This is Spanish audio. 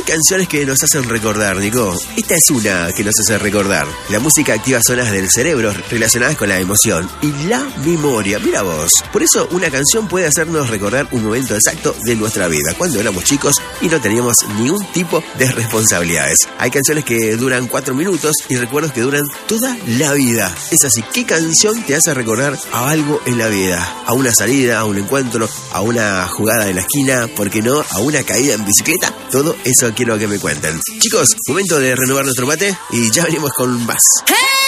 canciones que nos hacen recordar, Nico. Esta es una que nos hace recordar. La música activa zonas del cerebro relacionadas con la emoción y la memoria. Mira vos. Por eso una canción puede hacernos recordar un momento exacto de nuestra vida, cuando éramos chicos y no teníamos ningún tipo de responsabilidades. Hay canciones que duran 4 minutos y recuerdos que duran toda la vida. Es así, ¿qué canción te hace recordar a algo en la vida? A una salida, a un encuentro, a una jugada de la esquina, ¿por qué no? A una caída en bicicleta. Todo eso quiero que me cuenten. Chicos, momento de renovar nuestro mate y ya venimos con más.